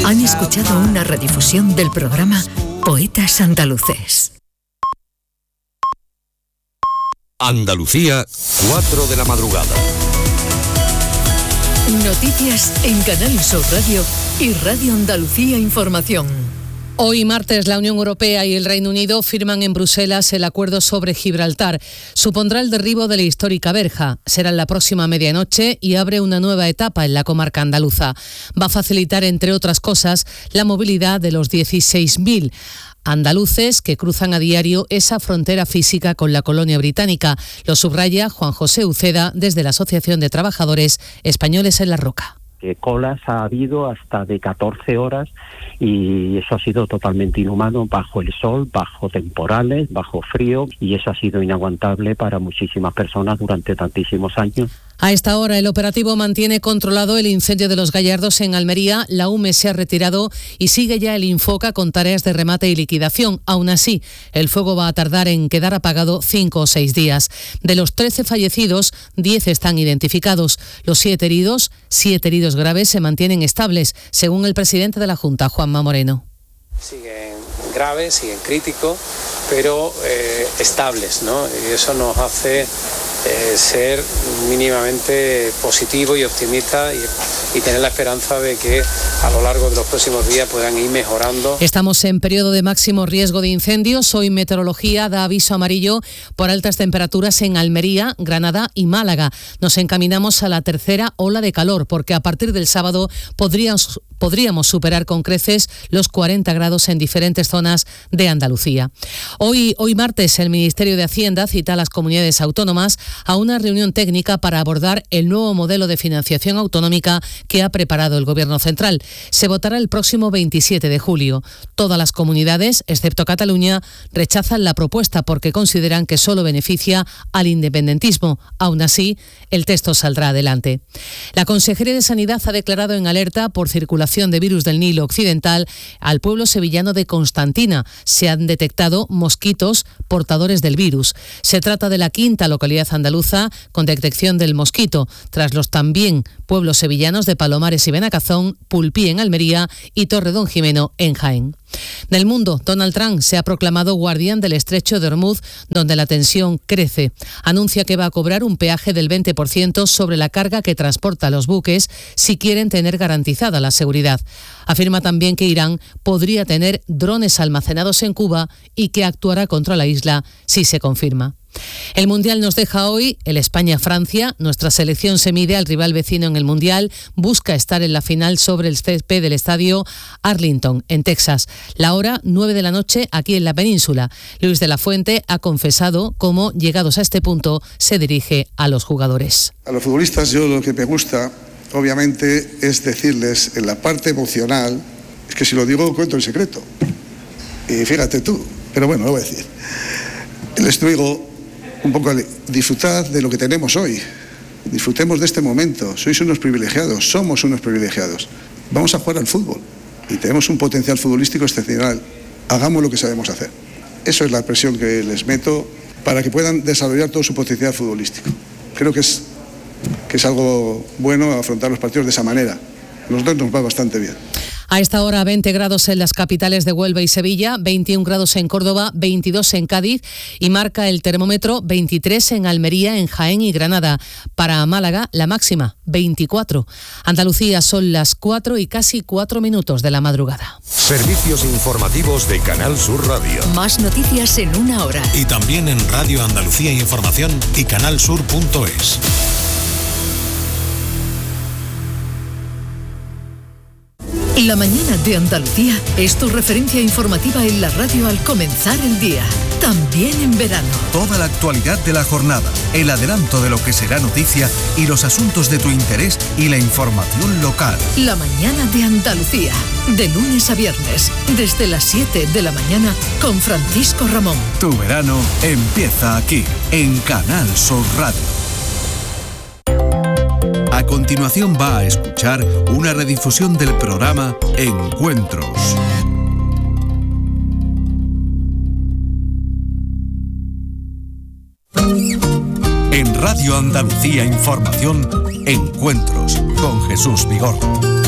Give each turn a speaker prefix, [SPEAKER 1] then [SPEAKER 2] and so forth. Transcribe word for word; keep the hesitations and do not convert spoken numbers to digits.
[SPEAKER 1] Han escuchado una redifusión del programa Poetas Andaluces.
[SPEAKER 2] Andalucía, cuatro de la madrugada.
[SPEAKER 1] Noticias en Canal Sur Radio y Radio Andalucía Información.
[SPEAKER 3] Hoy martes la Unión Europea y el Reino Unido firman en Bruselas el acuerdo sobre Gibraltar. Supondrá el derribo de la histórica verja. Será en la próxima medianoche y abre una nueva etapa en la comarca andaluza. Va a facilitar, entre otras cosas, la movilidad de los dieciséis mil andaluces que cruzan a diario esa frontera física con la colonia británica. Lo subraya Juan José Uceda desde la Asociación de Trabajadores Españoles en La Roca.
[SPEAKER 4] Que colas ha habido hasta de catorce horas y eso ha sido totalmente inhumano, bajo el sol, bajo temporales, bajo frío, y eso ha sido inaguantable para muchísimas personas durante tantísimos años.
[SPEAKER 3] A esta hora el operativo mantiene controlado el incendio de los Gallardos en Almería. La U M E se ha retirado y sigue ya el Infoca con tareas de remate y liquidación. Aún así, el fuego va a tardar en quedar apagado cinco o seis días. De los trece fallecidos, diez están identificados. Los siete heridos, siete heridos graves, se mantienen estables, según el presidente de la Junta, Juanma Moreno.
[SPEAKER 5] Siguen graves, siguen críticos, pero eh, estables, ¿no? Y eso nos hace eh, ser mínimamente positivo y optimista y, y tener la esperanza de que a lo largo de los próximos días puedan ir mejorando.
[SPEAKER 3] Estamos en periodo de máximo riesgo de incendios. Hoy Meteorología da aviso amarillo por altas temperaturas en Almería, Granada y Málaga. Nos encaminamos a la tercera ola de calor, porque a partir del sábado podríamos, podríamos superar con creces los cuarenta grados en diferentes zonas de Andalucía. Hoy, hoy martes, el Ministerio de Hacienda cita a las comunidades autónomas a una reunión técnica para abordar el nuevo modelo de financiación autonómica que ha preparado el Gobierno central. Se votará el próximo veintisiete de julio. Todas las comunidades, excepto Cataluña, rechazan la propuesta porque consideran que solo beneficia al independentismo. Aún así, el texto saldrá adelante. La Consejería de Sanidad ha declarado en alerta por circulación de virus del Nilo Occidental al pueblo sevillano de Constantina. Se han detectado mosquitos portadores del virus. Se trata de la quinta localidad andaluza con detección del mosquito, tras los también pueblos sevillanos de Palomares y Benacazón, Pulpí en Almería y Torredón Jimeno en Jaén. Del mundo, Donald Trump se ha proclamado guardián del estrecho de Hormuz, donde la tensión crece. Anuncia que va a cobrar un peaje del veinte por ciento sobre la carga que transporta los buques si quieren tener garantizada la seguridad. Afirma también que Irán podría tener drones almacenados en Cuba y que actuará contra la isla si se confirma. El Mundial nos deja hoy el España-Francia. Nuestra selección se mide al rival vecino en el Mundial. Busca estar en la final sobre el césped del estadio Arlington, en Texas. La hora nueve de la noche aquí en la península. Luis de la Fuente ha confesado cómo, llegados a este punto, se dirige a los jugadores.
[SPEAKER 6] A los futbolistas yo lo que me gusta, obviamente, es decirles en la parte emocional, es que si lo digo cuento el secreto. Y fíjate tú, pero bueno, lo voy a decir. Les digo un poco, disfrutad de lo que tenemos hoy, disfrutemos de este momento, sois unos privilegiados, somos unos privilegiados, vamos a jugar al fútbol y tenemos un potencial futbolístico excepcional, hagamos lo que sabemos hacer. Eso es la presión que les meto para que puedan desarrollar todo su potencial futbolístico. Creo que es, que es algo bueno afrontar los partidos de esa manera, a nosotros nos va bastante bien.
[SPEAKER 3] A esta hora veinte grados en las capitales de Huelva y Sevilla, veintiún grados en Córdoba, veintidós en Cádiz y marca el termómetro veintitrés en Almería, en Jaén y Granada. Para Málaga, la máxima, veinticuatro. Andalucía, son las cuatro y casi cuatro minutos de la madrugada.
[SPEAKER 2] Servicios informativos de Canal Sur Radio.
[SPEAKER 1] Más noticias en una hora.
[SPEAKER 7] Y también en Radio Andalucía Información y canalsur punto es.
[SPEAKER 1] La mañana de Andalucía es tu referencia informativa en la radio al comenzar el día, también en verano.
[SPEAKER 8] Toda la actualidad de la jornada, el adelanto de lo que será noticia y los asuntos de tu interés y la información local.
[SPEAKER 1] La mañana de Andalucía, de lunes a viernes, desde las siete de la mañana con Francisco Ramón.
[SPEAKER 8] Tu verano empieza aquí, en Canal Sur Radio. A continuación va a escuchar una redifusión del programa Encuentros. En Radio Andalucía Información, Encuentros con Jesús Vigorra.